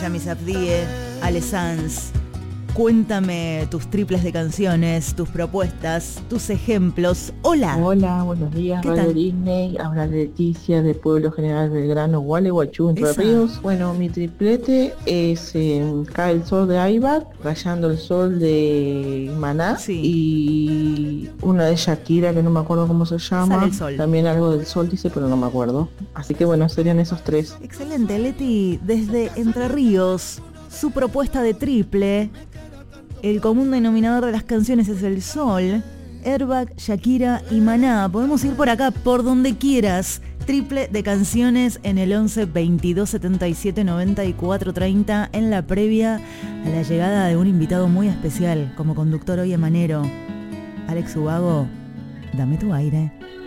Yami Sabdie, Ale Sanz. Cuéntame tus triples de canciones, tus propuestas, tus ejemplos. Hola. Hola, buenos días, Radio tal? Disney. Habla Leticia de Pueblo General Belgrano, Gualeguaychú, Entre Esa. Ríos. Bueno, mi triplete es Cae el Sol de Aibar, Rayando el Sol de Maná Sí. y una de Shakira que no me acuerdo cómo se llama. Sale el sol. También algo del sol dice, pero no me acuerdo. Así que bueno, serían esos tres. Excelente, Leti, desde Entre Ríos, su propuesta de triple. El común denominador de las canciones es el sol. Airbag, Shakira y Maná. Podemos ir por acá, por donde quieras. Triple de canciones en el 11 22 77 94 30 en la previa a la llegada de un invitado muy especial como conductor hoy emanero. Alex Ubago, dame tu aire.